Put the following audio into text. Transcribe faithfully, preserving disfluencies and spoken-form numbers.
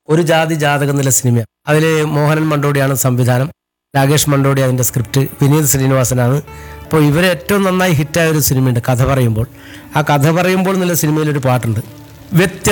ഒരു ജാതി ജാതകം എന്നുള്ള സിനിമയാണ്. അതിൽ മോഹനൻ മണ്ടോടിയാണ് സംവിധാനം, രാകേഷ് മണ്ടോടി അതിൻ്റെ സ്ക്രിപ്റ്റ്, വിനീത് ശ്രീനിവാസനാണ്. അപ്പോൾ ഇവർ ഏറ്റവും നന്നായി ഹിറ്റായ ഒരു സിനിമയുണ്ട് കഥ പറയുമ്പോൾ. ആ കഥ പറയുമ്പോൾ എന്നുള്ള സിനിമയിലൊരു പാട്ടുണ്ട്, വ്യത്യ